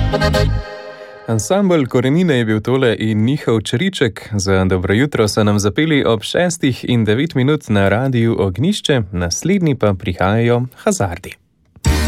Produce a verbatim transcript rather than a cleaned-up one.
Ansambel Korenine je bil tole in njihov Čriček. Za dobro jutro so nam zapeli ob šestih in devet minut na Radiu Ognjišče, naslednji pa prihajajo Hazardi.